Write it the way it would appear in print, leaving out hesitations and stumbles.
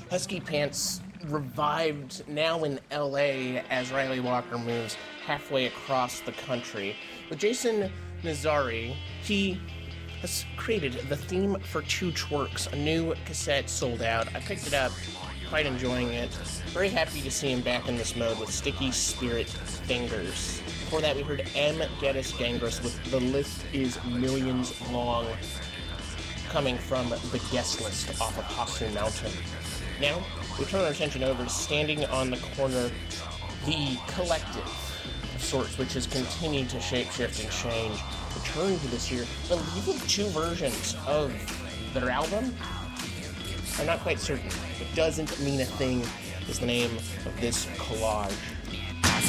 Husky Pants revived now in LA as Riley Walker moves halfway across the country. With Jason Nazari, he has created the theme for Two Twerks, a new cassette sold out. I picked it up, quite enjoying it. Very happy to see him back in this mode with Sticky Spirit Fingers. Before that, we heard M. Geddes Gangres with The List Is Millions Long, coming from the guest list off of Hasu Mountain. Now, we turn our attention over to Standing on the Corner, the collective of sorts, which has continued to shapeshift and change. Returning to this year, I believe two versions of their album. I'm not quite certain, but Doesn't Mean a Thing is the name of this collage.